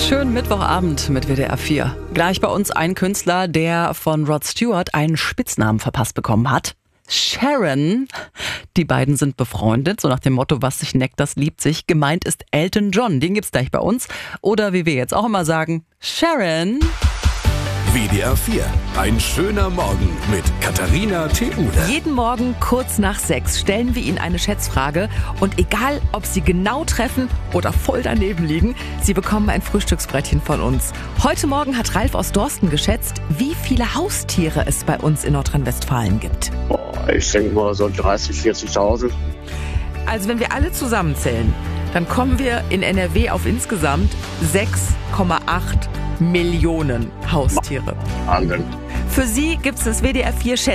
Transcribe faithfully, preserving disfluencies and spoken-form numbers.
Schönen Mittwochabend mit W D R vier. Gleich bei uns ein Künstler, der von Rod Stewart einen Spitznamen verpasst bekommen hat. Sharon. Die beiden sind befreundet, so nach dem Motto, was sich neckt, das liebt sich. Gemeint ist Elton John, den gibt's gleich bei uns. Oder wie wir jetzt auch immer sagen, Sharon. W D R vier. Ein schöner Morgen mit Katharina Theule. Jeden Morgen kurz nach sechs stellen wir Ihnen eine Schätzfrage. Und egal, ob Sie genau treffen oder voll daneben liegen, Sie bekommen ein Frühstücksbrettchen von uns. Heute Morgen hat Ralf aus Dorsten geschätzt, wie viele Haustiere es bei uns in Nordrhein-Westfalen gibt. Boah, ich denke mal so dreißig, vierzigtausend. Also wenn wir alle zusammenzählen, dann kommen wir in N R W auf insgesamt sechs Komma acht Millionen Haustiere. Wahnsinn. Für Sie gibt es das W D R vier